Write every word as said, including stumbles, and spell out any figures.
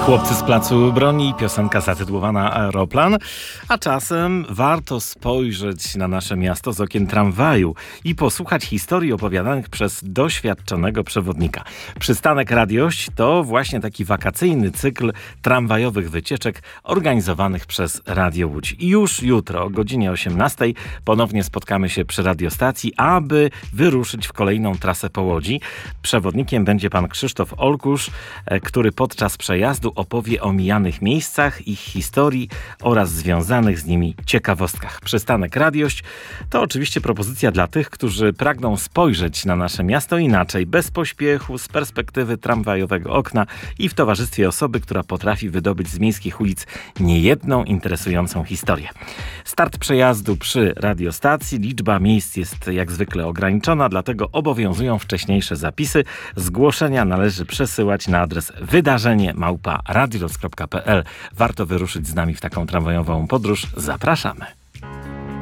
Chłopcy z Placu Broni, piosenka zatytułowana Aeroplan, a czasem warto spojrzeć na nasze miasto z okien tramwaju i posłuchać historii opowiadanych przez doświadczonego przewodnika. Przystanek Radiość to właśnie taki wakacyjny cykl tramwajowych wycieczek organizowanych przez Radio Łódź. I już jutro o godzinie osiemnastej ponownie spotkamy się przy radiostacji, aby wyruszyć w kolejną trasę po Łodzi. Przewodnikiem będzie pan Krzysztof Olkusz, który podczas przejazdu opowie o mijanych miejscach, ich historii oraz związanych z nimi ciekawostkach. Przystanek Radiość to oczywiście propozycja dla tych, którzy pragną spojrzeć na nasze miasto inaczej, bez pośpiechu, z perspektywy tramwajowego okna i w towarzystwie osoby, która potrafi wydobyć z miejskich ulic niejedną interesującą historię. Start przejazdu przy radiostacji. Liczba miejsc jest jak zwykle ograniczona, dlatego obowiązują wcześniejsze zapisy. Zgłoszenia należy przesyłać na adres wydarzenie małpa radioloc kropka p l. Warto wyruszyć z nami w taką tramwajową podróż. Zapraszamy.